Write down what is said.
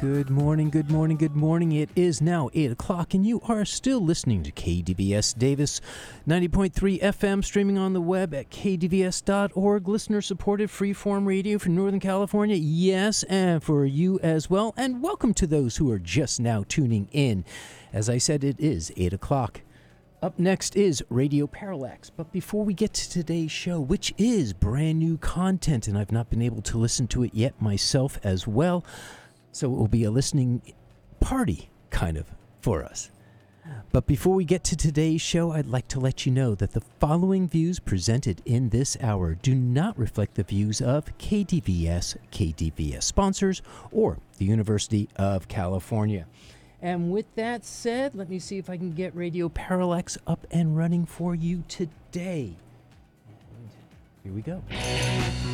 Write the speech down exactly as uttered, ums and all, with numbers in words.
Good morning, good morning, good morning. It is now eight o'clock, and you are still listening to K D V S Davis, ninety point three F M, streaming on the web at k d v s dot org. Listener-supported freeform radio for Northern California, yes, and for you as well. And welcome to those who are just now tuning in. As I said, it is eight o'clock. Up next is Radio Parallax. But before we get to today's show, which is brand new content, and I've not been able to listen to it yet myself as well, so it will be a listening party, kind of, for us. But before we get to today's show, I'd like to let you know that the following views presented in this hour do not reflect the views of K D V S, K D V S sponsors, or the University of California. And with that said, let me see if I can get Radio Parallax up and running for you today. And here we go.